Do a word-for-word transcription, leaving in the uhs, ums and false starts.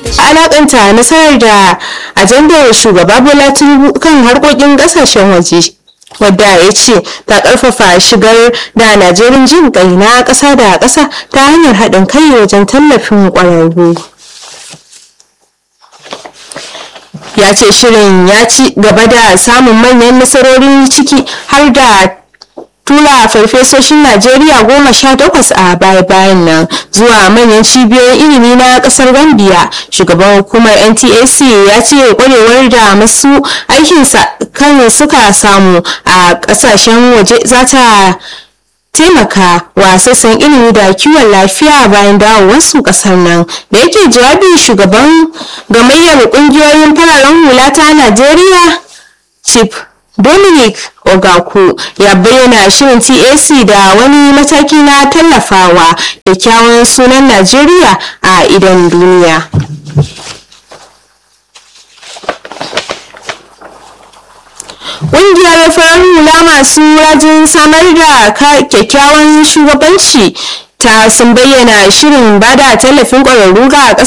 alakanta nasarar da ajandar shugaba Bola Tinubu kan harkokin kasashen waje, wadda ya ce ta karfafa shigar da Najeriya jin kai na ƙasa da ƙasa ta hanyar haɗin kai wajen tallafin ƙwararru. Ya ce shirin ya ci gaba da samun manyan nasarori ciki har da tura farfesoshin Najeriya goma sha takwas a baya-bayan nan zuwa manyan cibiyoyin ilimi na kasar Gambia. Shugaban hukumar N T A C ya ce kwarewar da masu aikinsa kan suka samu a kasashen waje za ta taimaka wa sassan ilimi da kiwon lafiya bayan dawowarsu kasar nan. Da yake jawabi, shugaban gamayyar kungiyoyin fararen hula ta Najeriya Chief Dominic Ogaku ya bayyana shirin T A C da wani mataki na tallafawa kyakkyawan sunan Najeriya a idon duniya. Ƙungiyar farar hula masu rajin samar da kyakkyawan shugabanci ta sun bayyana shirin bada tallafin ƙwararru ga